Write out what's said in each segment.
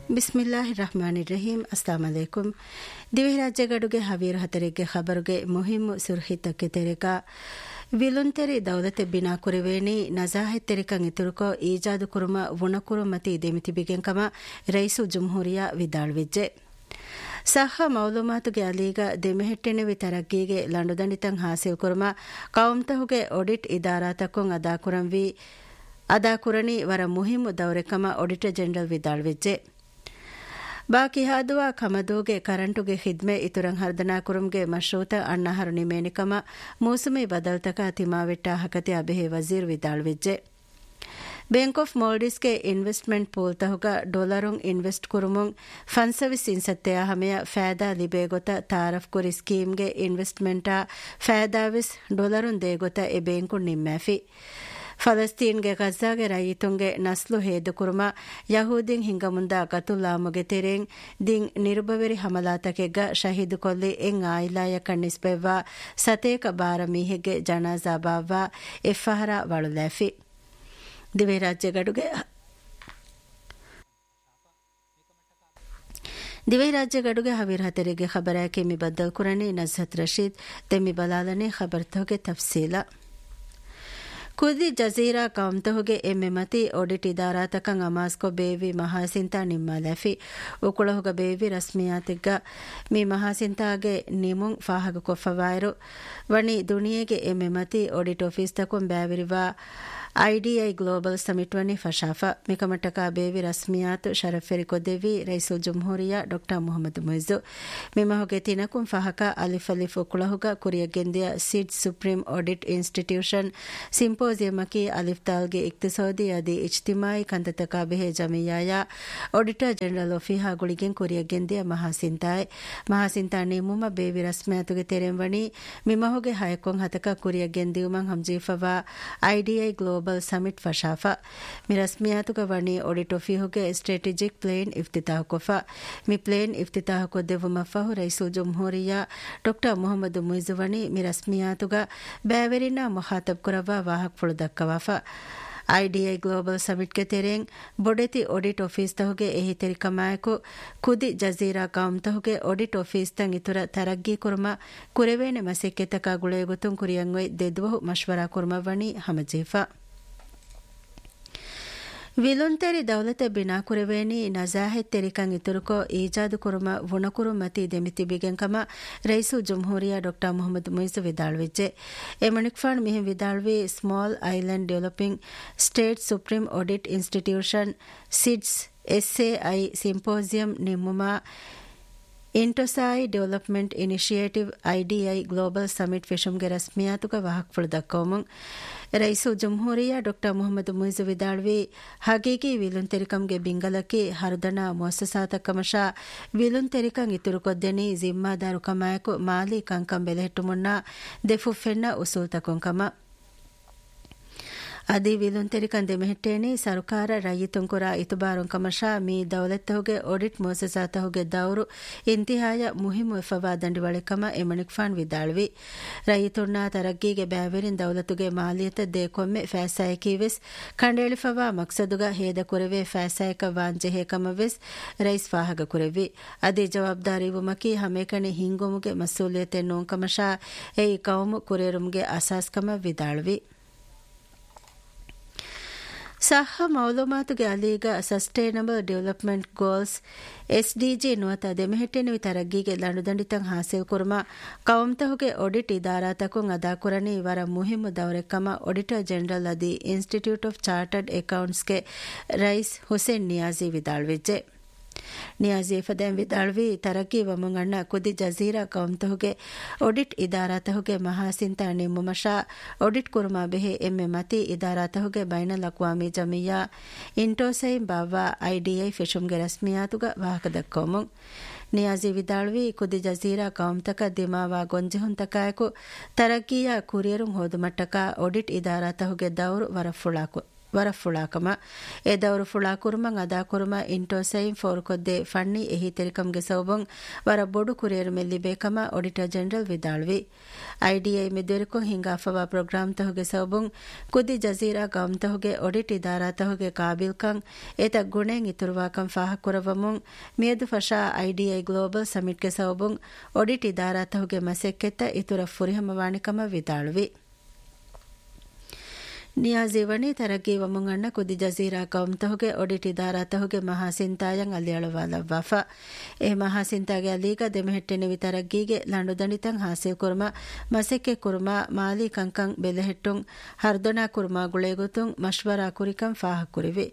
ಬಿಸ್ಮಿಲ್ಲಾಹಿರ್ ರಹಮಾನಿರ್ ರಹೀಂ. ಅಸ್ಸಲಾಮು ಅಲೈಕುಂ. ದಿವೆ ರಾಜ್ಯಗಡುಗೆ ಹವೀರು ಹತರೆಗೆ ಖಬರುಗೆ ಮುಹಿಮ್ಮು ಸುರ್ಹಿತಕ್ಕೆ ತೆರೆಕ ವಿಲುಂತೆರಿ ದೌಲತೆ ಬಿನಾ ಕುರಿವೇಣಿ ನಜಾಹೆತ್ ತೆರಿಕಂ ಇತುರುಕೋ ಈಜಾದು ಕುರುಮ ವುಣಕುರು ಮತಿ ದೆಮಿತಿಬಿಗೆಂಕಮ ರೈಸು ಜುಮ್ಹೂರಿಯಾ ವಿದಾಳ್ವಿಜ್ಜೆ. ಸಹ ಮೌಲೂಮಾತುಗೆ ಅಲೀಗ ದೆಮೆಹೆಟ್ಟೆನೆವಿ ತರಗ್ಗೀಗೆ ಲಂಡುದಂಡಿತಂ ಹಾಸಿಲ್ ಕುರುಮ ಕೌಮ್ತಹುಗೆ ಒಡಿಟ್ ಇದಾರಾತಕ್ಕೊಂ ಅದಾಕುರಣಿ ವರ ಮುಹಿಮ್ಮು ದೌರೆಕಮ ಆಡಿಟರ್ ಜನರಲ್ ವಿದಾಳ್ವಿಜ್ಜೆ. ಬಾಕಿ ಹಾದುವ ಕಮದೂಗೆ ಕರೆಂಟುಗೆ ಖಿದ್ಮೆ ಇತುರಂ ಹರ್ದನಾ ಕುರುಮ್ಗೆ ಮಶ್ರೂತ ಅಣ್ಣಹರು ನಿಮೇನಿಕಮ ಮೂಸುಮಿ ಬದಲ್ತಕ ತಿಮಾವೆಟ್ಟ ಹಕತಿ ಅಬೆಹೆ ವಜೀರ್ ವಿದಾಳ್ವಿಜ್ಜೆ. Bank of ಮಾಲ್ಡೀವ್ಸ್ಗೆ investment pool ತಹುಗ ಡಾಲರುಂ invest ಕುರುಮುಂ ಫನ್ಸವಿಸ್ ಇನ್ಸತ್ತೆಯ ಹಮೆಯ ಫෑದಾ ಲಿಬೇಗೊತ ತಾರಫ್ ಕುರಿ ಸ್ಕೀಮ್ಗೆ ಇನ್ವೆಸ್ಟ್ಮೆಂಟಾ ಫෑದಾವಿಸ್ ಡಾಲರುಂ ದೇಗೊತ ಎ ಬ್ಯಾಂಕು ನಿಮ್ಮಾಫಿ. ಫಲಸ್ತೀನ್ಗೆ ಗಜ್ಜಾಗೆ ರೈತುಂಗೆ ನಸ್ಲು ಹೇದು ಕುರುಮ ಯಹೂದಿನ್ ಹಿಂಗಮುಂದ ಕತುಲ್ಲಾಮುಗೆ ತೆರೆಂ ದಿನ್ ನಿರುಬವೆರಿ ಹಮಲಾತಕೆಗ್ಗ ಶಹೀದು ಕೊಲ್ಲಿ ಎಂ ಆಯಿಲಾಯ ಕಣ್ಣಿಸ್ಬೆವ್ವ ಸತೇಕ ಬಾರ ಮೀಹೆಗೆ ಜನಾಜಾ ಬಾವ್ವ ಎಫ್ಫಹರ ವಳುಲಾಫಿ. ದಿವೆ ರಾಜ್ಯಗಡುಗೆ ಹವೀರ್ ಹತೆರೆಗೆ ಖಬರಾಕೆ ಮಿ ಬದ್ದಲ್ ಕುರನಿ ನಜ್ಹತ್ ರಶೀದ್ ತೆಮ್ಮಿ ಬಲಾಲನೆ ಖಬರ್ತಹುಗೆ ತಫ್ಸೀಲ. ಕುದಿ ಜಜೀರಾ ಕೌಮ್ತಹುಗೆ ಎಮ್ಮೆ ಮತಿ ಆಡಿಟ್ ಇದಾರಾತಕಂ ಅಮಾಸ್ಕೊ ಬೇವಿ ಮಹಾಸಿಂತಾ ನಿಮ್ಮಾಲಾಫಿ ಉಕುಳಹುಗ ಬೇವಿ ರಸ್ಮಿಯಾತಿಗ್ಗ ಮಿ ಮಹಾಸಿಂತಾಗೆ ನಿಮುಂ ಫಾಹಗ ಕೊಫವಾಯರು ವಣಿ ದುನಿಯೆಗೆ ಎಮ್ಮೆ ಮತಿ audit office ತಕೊಂ ಬ್ಯಾವಿರಿವಾ IDI global summit ವನಿ ಫಶಾಫಾ ಮಿಕಮಟಕ ಬೇವಿ ರಸ್ಮಿಯಾತ್ ಶರಫೆರಿ ಕೊದೆವಿ ರೈಸುಲ್ ಜುಮ್ಹೂರಿಯಾ doctor Mohammed ಮುಯಿಜು ಮಿಮಹುಗೆ ತಿನಕುಂ ಫಹಕ Alif Alif ಉಕುಳಹುಗ ಕುರಿಯಗೆಂದಿಯ said supreme audit institution ಸಿಂಪೋಸಿಯಮಕಿ Alif ತಾಲ್ಗೆ ಇಕ್ತಿಸಾದಿ ಅದಿ ಇಜ್ತಿಮಾಯಿ ಕಂತತಕ ಬೆಹೆ ಜಮಿಯಾಯ auditor general ಒಫಿಹಾ ಗುಳಿಗೆನ್ ಕುರಿಯಗೆಂದಿಯ ಮಹಾಸಿಂತಾ ನಿಮುಮ ಬೇವಿ ರಸ್ಮಿಯಾತುಗೆ ತೆರೆಂವಣಿ ಮಿಮಹುಗೆ ಹಯಕೊಂ ಹತಕ ಕುರಿಯಗೆಂದಿಯುಮಂ ಹಂಜೀಫವಾ IDI global summit ಫಶಾಫಾ ಮಿ ರಸ್ಮಿಯಾತುಗ ವಣಿ ಆಡಿಟ್ ಒಫಿಹುಗೆ ಸ್ಟ್ರಾಟಜಿಕ್ ಪ್ಲೇನ್ ಇಫ್ತಿತಾಹ ಕೊಫಾ ಮಿ ಪ್ಲೇನ್ ಇಫ್ತಿತಾಹ ಕೊದ್ದೆವುಮ ಫಹು ರೈಸುಲ್ ಜುಮ್ಹೂರಿಯಾ ಡಾಕ್ಟರ್ ಮೊಹಮ್ಮದ್ ಮುಯಿಜು ವಣಿ ಮಿ ರಸ್ಮಿಯಾತುಗ ಬ್ಯಾವೆರಿನ ಮುಖಾತಬ್ ಕುರವಾ ವಾಹಕ್ ಫುಳು ದಕ್ಕವಾಫಾ. ಐಡಿಐ ಗ್ಲೋಬಲ್ ಸಮಿಟ್ಗೆ ತೆರೆಂ ಬೊಡೆತಿ ಆಡಿಟ್ ಆಫೀಸ್ ತಹುಗೆ ಎಹಿ ತೆರಿಕಮಾಯಕು ಕುದಿ ಜಜೀರಾ ಕೌಮ್ ತಹುಗೆ ಆಡಿಟ್ ಆಫೀಸ್ ತಂ ಇತುರ ತರಗ್ಗಿ ಕುರುಮ ಕುರೆವೇನೆ ಮಸೆಕ್ಕೆತಕ ಗುಳೆಗುತುಂ ಕುರಿಯಂಗೊಯ್ ದೆದುವಹು ಮಶ್ವರಾ ಕುರುಮವಣಿ ಹಮಜೀಫಾ. ವಿಲುಂತೆರಿ ದೌಲತೆ ಬಿನಾ ಕುರೆವೇಣಿ ನಜಾಹೆತ್ ತೆರಿಕಂ ಇತುರುಕೋ ಈಜಾದು ಕುರುಮ ವುಣಕುರು ಮತಿ ದೆಮಿತಿಬಿಗೆಂಕಮ rice ಜುಮ್ಹೂರಿಯಾ doctor Mohammed ಮುಯಿಜು ವಿದಾಳ್ವಿಜ್ಜೆ. ಎಮಣಿಕ್ಫಾಣ್ ಮಿಹಿಂ ವಿದಾಳ್ವಿ small island developing state supreme audit institution seeds SAI symposium ನಿಮ್ಮುಮಾ ಇಂಟೊಸಾಯಿ development initiative IDI global summit ಫಿಶುಮ್ಗೆ ರಸ್ಮಿಯಾತುಗ ವಾಹಕ್ ಫುಳು ದಕ್ಕವಮುಂ rice ಜುಮ್ಹೂರಿಯಾ doctor Mohammed ಮುಯಿಜು ವಿದಾಳ್ವಿ ಹಗೀಗಿ ವಿಲುಂತೆರಿಕಂಗೆ ಬಿಂಗಲಕಿ ಹರ್ದನಾ ಮುಅಸ್ಸಸಾತಕ್ಕಮಶಾ ವಿಲುಂತೆರಿಕಂ ಇತುರು ಕೊದ್ದೆನಿ ಜಿಮ್ಮಾದಾರು ಕಮಾಯಕು ಮಾಲಿ ಕಂಕಂ ಬೆಲೆಹೆಟ್ಟುಮುನ್ನ ದೆಫುಫೆನ್ನ ಉಸೂಲ್ ತಕೊಂಕಮ ಅದಿ ವಿಲುಂತೆರಿಕಂ ದೆಮೆಹೆಟ್ಟೇನಿ ಸರ್ಕಾರ ರೈತುಂಕುರ ಇತುಬಾರುಂ ಕಮಶಾ me ದೌಲತ್ತಹುಗೆ audit ಮುಅಸ್ಸಸಾತಹುಗೆ ದೌರು ಇಂತಿಹಾಯ ಮುಹಿಮು ಎಫವಾ ದಂಡಿವಳಿಕಮ ಎಮಣಿಕ್ಫಾಣ್ ವಿದಾಳ್ವಿ ರೈತುನ್ನ ತರಗ್ಗಿಗೆ ಬ್ಯಾವೆರಿನ್ ದೌಲತುಗೆ ಮಾಲಿಯತ ದೇಕೊಮ್ಮೆ ಫෑಸಾಯಕೀವೆಸ್ ಕಂಡೇಳಿಫವಾ ಮಕ್ಸದುಗ ಹೇದ ಕುರೆವೆ ಫෑಸಾಯಕ ವಾಂಜೆಹೇಕಮವೆಸ್ rice ಫಾಹಗ ಕುರೆವಿ ಅದಿ ಜವಾಬ್ದಾರಿವುಮಕಿ ಹಮೇಕಣಿ ಹಿಂಗುಮುಗೆ ಮಸೂಲಿಯತೆ ನೋಂಕಮಶಾ ಎಯಿ ಕೌಮು ಕುರೇರುಮ್ಗೆ ಅಸಾಸ್ಕಮ ವಿದಾಳ್ವಿ. ಸಹ ಮೌಲೂಮಾತುಗೆ ಅಲೀಗ sustainable development goals SDG ನುವತ ದೆಮೆಹೆಟ್ಟೆನುವಿ ತರಗ್ಗಿಗೆ ಲಂಡುದಂಡಿತಂ ಹಾಸಿಲ್ ಕುರುಮ ಕೌಮ್ತಹುಗೆ audit ಇದಾರಾತಕುಂ ಅದಾಕುರಣಿ ವರ ಮುಹಿಮ್ಮು ದೌರೆಕ್ಕಮ auditor general ಅದಿ institute of chartered ಅಕೌಂಟ್ಸ್ಗೆ rice Hussain ನಿಯಾಜಿ ವಿದಾಳ್ವಿಜ್ಜೆ. ನಿಯಾಜಿ ಫದೆಂ ವಿದಾಳ್ವಿ ತರಗ್ಗಿ ವಮುಂ ಅಣ್ಣ ಕುದಿ Jazeera ಕೌಮ್ತಹುಗೆ audit ಇದಾರಾತಹುಗೆ ಮಹಾಸಿಂತಾ ನಿಮ್ಮುಮಶಾ audit ಕುರುಮಾ ಬೆಹೆ ಎಮ್ಮೆ ಮತಿ ಇದಾರಾತಹುಗೆ ಬೈನಲ್ ಅಕ್ವಾಮಿ ಜಮಿಯಾ ಇಂಟೋಸೈಂ ಬಾವ್ವಾ ಐಡಿಐ ಫಿಶುಮ್ಗೆ ರಸ್ಮಿಯಾತುಗ ವಾಹಕ ದಕ್ಕವಮುಂ ನಿಯಾಜಿ ವಿದಾಳ್ವಿ ಕುದಿ ಜಜೀರಾ ಕೌಮ್ತಕ ದಿಮಾವಾ ಗೊಂಜೆಹುಂತಕಾಯಕು ತರಗ್ಗಿಯ ಕುರಿಯರುಂ ಹೋದುಮಟ್ಟಕ ಆಡಿಟ್ ಇದಾರಾತಹುಗೆ ದೌರು ವರ ಫುಳಾಕಮ ಎದವರು ಫುಳಾ ಕುರುಮಂ ಅದಾ ಕುರುಮ ಇಂಟೋಸೈನ್ ಫೋರ್ ಕೊದ್ದೆ ಫಣ್ಣಿ ಎಹಿ ತೆರಿಕಂಗೆ ಸೌಬಂ ವರ ಬೊಡು ಕುರಿಯರು ಮೆಲ್ಲಿ ಬೇಕಮ ಆಡಿಟರ್ ಜನರಲ್ ವಿದಾಳ್ವಿ ಐಡಿಐ ಮೆದೆರಿಕೊ ಹಿಂಗಾಫವಾ ಪ್ರೋಗ್ರಾಮ್ ತಹುಗೆ ಸೌಬಂ ಕುದಿ ಜಜೀರಾ ಗಮ್ ತಹುಗೆ ಆಡಿಟ್ ಇದಾರಾ ತಹುಗೆ ಕಾಬಿಲ್ಕಂ ಏತ ಗುಣೆಂ ಇತುರುವಾಕಂ ಫಾಹ ಕುರವಮುಂ ಮಿಯದು ಫಶಾ ಐಡಿಐ ಗ್ಲೋಬಲ್ ಸಮಿಟ್ ಗೆ ಸೌಬಂ ಆಡಿಟ್ ಇದಾರಾ ತಹುಗೆ ಮಸೆಕ್ಕೆತ್ತ ಇತುರ ಫುರಿಹಮವಾಣಿಕಮ ವಿದಾಳ್ವಿ ನಿಯಾಜಿವಣಿ ತರಗಿ ವಮುಂಗಣ್ಣ ಕುದಿ Jazeera Koum ತಹುಗೆ audit ಇದಾರಾ ತಹುಗೆ ಮಹಾಸಿಂತಾಯಂ ಅಲಿಯಳವಾಲವ್ವಾಫಾ A ಮಹಾಸಿಂತಾಗೆ ಅಲೀಗ ದೆಮೆಹೆಟ್ಟೆನೆ ವಿತರಗ್ಗೀಗೆ ಲಂಡು ದಂಡಿತಂ ಹಾಸಿಲ್ kurma ಮಸೆಕ್ಕೆ kurma ಮಾಲಿ ಕಂಕಂ ಬೆಲೆಹೆಟ್ಟುಂ ಹರ್ದೊನಾ ಕುರ್ಮ ಗುಳೇಗುತುಂ ಮಶ್ವರಾ ಕುರಿಕಂ ಫಾಹ ಕುರಿವಿ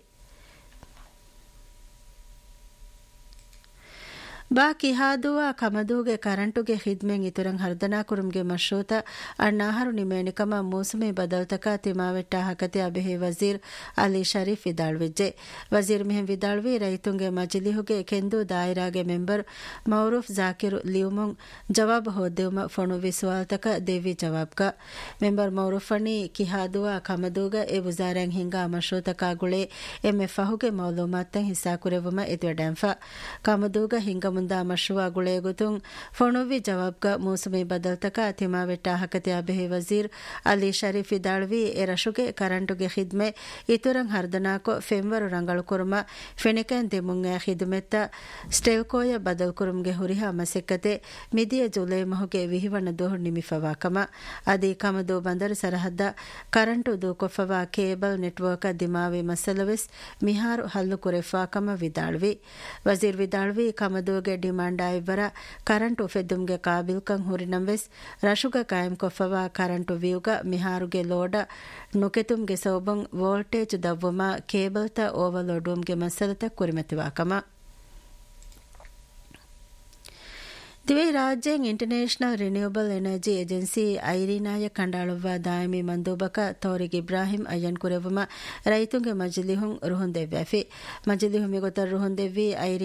ಬಾಕಿ ಹಾದುವ ಕಮದೂಗೆ ಕರೆಂಟುಗೆ ಖಿದ್ಮೆನ್ ಇತುರಂ ಹರ್ದನಾ ಕುರುಮ್ಗೆ ಮಶ್ರೂತ ಅಣ್ಣಾಹರು ನಿಮೇನಿಕಮ ಮೂಸಮೆ ಬದಲ್ತಕ ತಿಮಾವೆಟ್ಟ ಹಕತೆ ಅಬೆಹೆ ವಜೀರ್ ಅಲಿ ಶರೀಫ್ ವಿದಾಳ್ವಿಜ್ಜೆ ವಜೀರ್ ಮೆಹಂ ವಿದಾಳ್ವಿ ರೈತುಂಗೆ ಮಜಿಲಿಹುಗೆ ಕೆಂದು ದಾಯಿರಾಗೆ member ಮೌರೂಫ್ Zakir ಲಿಯುಮುಂ Jawab ಹೋದ್ದೆವುಮ ಫೊಣು ವಿಸ್ವಾಲ್ತಕ Devi ಜವಾಬ್ಗ member ಮೌರೂಫ್ Phani ಕಿಹಾದುವ ಕಮದೂಗ A ವುಜಾರಂ ಹಿಂಗಾ ಮಶ್ರೂತಕ ಗುಳೆ ಎಮ್ಮೆ ಫಹುಗೆ ಮೌಲೂಮಾತ್ತಂ ಹಿಸ್ಸಾ ಕುರೆವುಮ ಎದ್ವೆಡಂಫ ಕಮದೂಗ ಹಿಂಗ ಮುಂದ ಮಶ್ರುವಾ ಗುಳೇಗುತುಂ ಫೊಣುವಿ ಜವಾಬ್ಗ ಮೂಸಮೆ ಬದಲ್ತಕ ತಿಮಾವೆಟ್ಟ ಹಕತೆ ಅಬೆಹೆ ವಜೀರ್ ಅಲಿ ಶರೀಫ್ ವಿದಾಳ್ವಿ ಎ ರಶುಗೆ ಕರೆಂಟುಗೆ ಖಿದ್ಮೆ ಇತುರಂ ಹರ್ದನಾಕೊ ಫೆಂವರು ರಂಗಳು ಕುರುಮ ಫೆಣಿಕನ್ ದೆಮುಂ ಎ ಖಿದ್ಮೆತ್ತ ಸ್ಟೆವ್ಕೋಯ ಬದಲ್ ಕುರುಮ್ಗೆ ಹುರಿಹಾ ಮಸೆಕ್ಕತೆ ಮಿದಿಯ ಜುಲೈ ಮಹುಗೆ ವಿಹಿವಣ ದೋಹು ನಿಮಿಫವಾಕಮ ಅದಿ ಕಮದು ಬಂದರು ಸರಹದ್ದ ಕರೆಂಟು ದೂಕೊಫವಾ ಕೇಬಲ್ ನೆಟ್ವರ್ಕ್ ದಿಮಾವಿ ಮಸಲವೆಸ್ ಮಿಹಾರು ಹಲ್ಲು ಕುರೆಫಾಕಮ ವಿದಾಳ್ವಿ ವಜೀರ್ ವಿದಾಳ್ವಿ ಕಮದು ಡಿಮಾಂಡ್ ಆಯ್ವರ ಕರೆಂಟು ಫೆದ್ದುಮ್ಗೆ ಕಾಬಿಲ್ಕಂ ಹುರಿನಂವೆಸ್ ರಶುಗ ಕಾಯಂ ಕೊಫವಾ current ವ್ಯೂಗ ಮಿಹಾರುಗೆ ಲೋಡ ನುಕೆತುಮ್ಗೆ ಸೌಬಂ voltage ದವ್ವಮ ಕೇಬಲ್ತ ಓವರ್ಲೋಡುಮ್ಗೆ ಮಸಲತ ಕುರಿಮತಿವಾಕಮ ದಿವೈ ರಾಜ್ಯಂ international renewable energy agency ಐರಿನಾಯ ಕಂಡಾಳುವ ದಾಯಮಿ ಮಂದೂಬಕ ತೌರಿಗ್ Ibrahim ಅಯ್ಯನ್ ಕುರೆವುಮ ರೈತುಂಗೆ ಮಜಲಿಹುಂ ರುಹುಂದೆವ್ಯಾಫಿ ಮಜಲಿಹುಂ ಮಿಗೊತರ ರುಹುಂದೆವ್ವಿ ಐರಿ